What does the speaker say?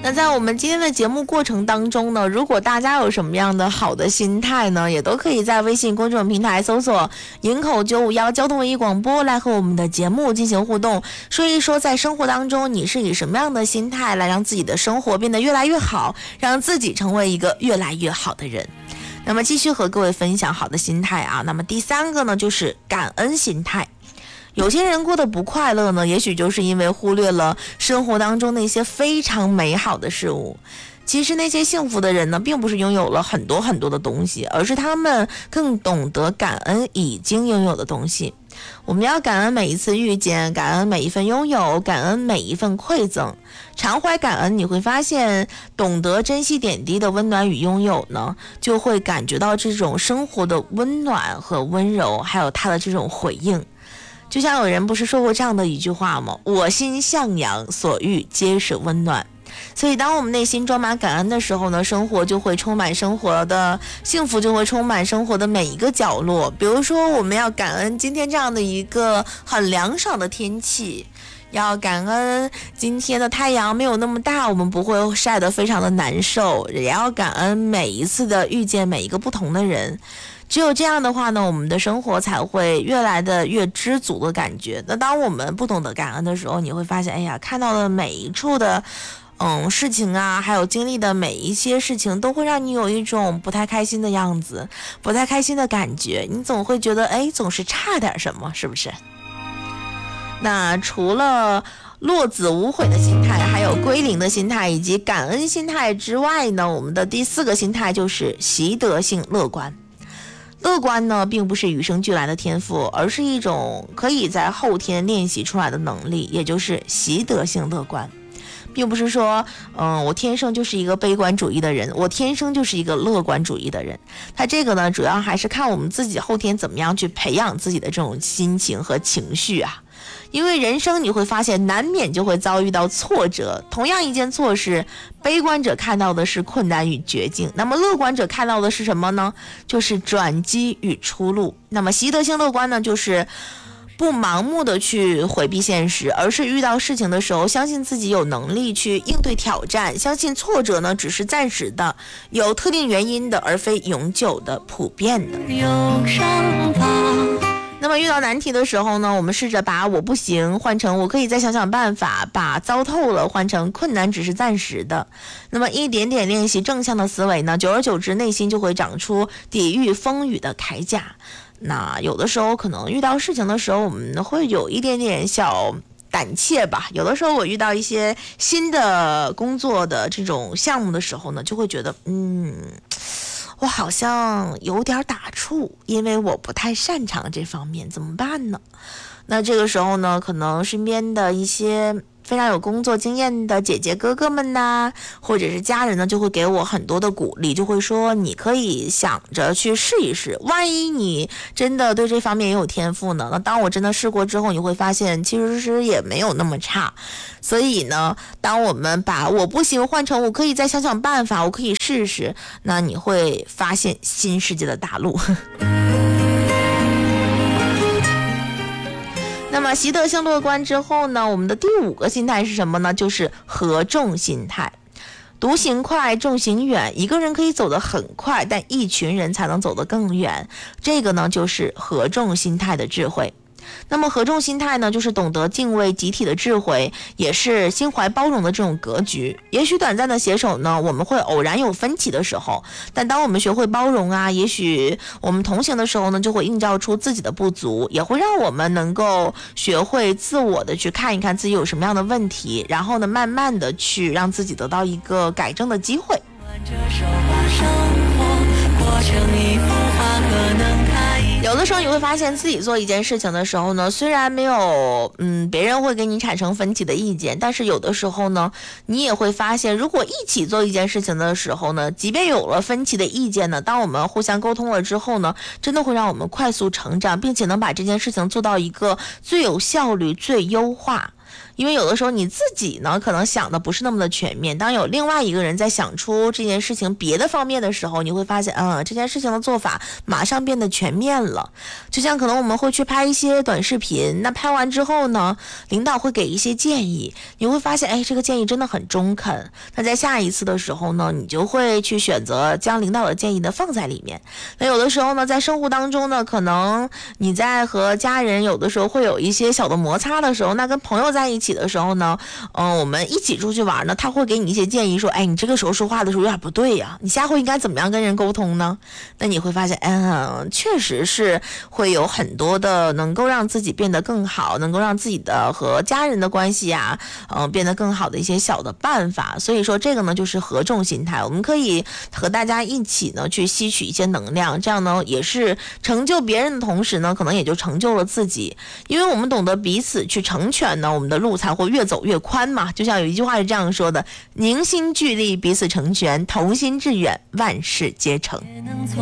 那在我们今天的节目过程当中呢，如果大家有什么样的好的心态呢，也都可以在微信公众平台搜索营口951交通文艺广播来和我们的节目进行互动，说一说在生活当中你是以什么样的心态来让自己的生活变得越来越好，让自己成为一个越来越好的人。那么继续和各位分享好的心态啊。那么第三个呢，就是感恩心态。有些人过得不快乐呢，也许就是因为忽略了生活当中那些非常美好的事物。其实那些幸福的人呢，并不是拥有了很多很多的东西，而是他们更懂得感恩已经拥有的东西。我们要感恩每一次遇见，感恩每一份拥有，感恩每一份馈赠。常怀感恩，你会发现懂得珍惜点滴的温暖与拥有呢，就会感觉到这种生活的温暖和温柔，还有它的这种回应。就像有人不是说过这样的一句话吗？我心向阳，所遇皆是温暖。所以当我们内心装满感恩的时候呢，生活就会充满生活的幸福，就会充满生活的每一个角落。比如说我们要感恩今天这样的一个很凉爽的天气，要感恩今天的太阳没有那么大，我们不会晒得非常的难受，也要感恩每一次的遇见每一个不同的人。只有这样的话呢，我们的生活才会越来的越知足的感觉。那当我们不懂得感恩的时候，你会发现，哎呀，看到的每一处的事情啊，还有经历的每一些事情，都会让你有一种不太开心的样子，不太开心的感觉。你总会觉得，哎，总是差点什么，是不是？那除了落子无悔的心态，还有归零的心态，以及感恩心态之外呢，我们的第四个心态就是习得性乐观。乐观呢，并不是与生俱来的天赋，而是一种可以在后天练习出来的能力，也就是习得性乐观。并不是说我天生就是一个悲观主义的人，我天生就是一个乐观主义的人。它这个呢，主要还是看我们自己后天怎么样去培养自己的这种心情和情绪啊。因为人生你会发现难免就会遭遇到挫折，同样一件错事，悲观者看到的是困难与绝境，那么乐观者看到的是什么呢？就是转机与出路。那么习得性乐观呢，就是不盲目的去回避现实，而是遇到事情的时候，相信自己有能力去应对挑战，相信挫折呢只是暂时的，有特定原因的，而非永久的、普遍的。那么遇到难题的时候呢，我们试着把我不行换成我可以再想想办法，把糟透了换成困难只是暂时的。那么一点点练习正向的思维呢，久而久之内心就会长出抵御风雨的铠甲。那有的时候可能遇到事情的时候，我们会有一点点小胆怯吧。有的时候我遇到一些新的工作的这种项目的时候呢，就会觉得我好像有点打怵，因为我不太擅长这方面，怎么办呢？那这个时候呢，可能身边的一些非常有工作经验的姐姐哥哥们呐，或者是家人呢，就会给我很多的鼓励，就会说你可以想着去试一试，万一你真的对这方面也有天赋呢？那当我真的试过之后，你会发现其实也没有那么差。所以呢，当我们把我不行换成我可以再想想办法，我可以试试，那你会发现新世界的大陆。那么习得性乐观之后呢，我们的第五个心态是什么呢？就是合众心态。独行快，众行远，一个人可以走得很快，但一群人才能走得更远。这个呢，就是合众心态的智慧。那么合众心态呢，就是懂得敬畏集体的智慧，也是心怀包容的这种格局。也许短暂的携手呢，我们会偶然有分歧的时候，但当我们学会包容啊，也许我们同行的时候呢，就会映照出自己的不足，也会让我们能够学会自我的去看一看自己有什么样的问题，然后呢，慢慢的去让自己得到一个改正的机会。有的时候你会发现自己做一件事情的时候呢，虽然没有别人会给你产生分歧的意见，但是有的时候呢，你也会发现如果一起做一件事情的时候呢，即便有了分歧的意见呢，当我们互相沟通了之后呢，真的会让我们快速成长，并且能把这件事情做到一个最有效率、最优化。 因为有的时候你自己呢可能想的不是那么的全面，当有另外一个人在想出这件事情别的方面的时候，你会发现这件事情的做法马上变得全面了。就像可能我们会去拍一些短视频，那拍完之后呢，领导会给一些建议，你会发现这个建议真的很中肯，那在下一次的时候呢，你就会去选择将领导的建议呢放在里面。那有的时候呢，在生活当中呢，可能你在和家人有的时候会有一些小的摩擦的时候，那跟朋友在一起的时候呢，我们一起出去玩呢，他会给你一些建议说，你这个时候说话的时候有点不对呀，你下回应该怎么样跟人沟通呢？那你会发现确实是会有很多的能够让自己变得更好，能够让自己的和家人的关系变得更好的一些小的办法。所以说这个呢就是合众心态，我们可以和大家一起呢去吸取一些能量，这样呢也是成就别人的同时呢，可能也就成就了自己。因为我们懂得彼此去成全呢，我们的路才会越走越宽嘛。就像有一句话是这样说的，凝心聚力，彼此成全，同心致远，万事皆成。